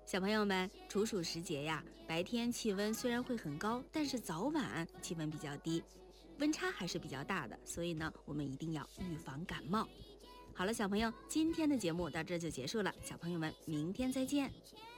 小朋友们，处暑时节呀，白天气温虽然会很高，但是早晚气温比较低，温差还是比较大的，所以呢，我们一定要预防感冒。好了，小朋友，今天的节目到这就结束了，小朋友们，明天再见。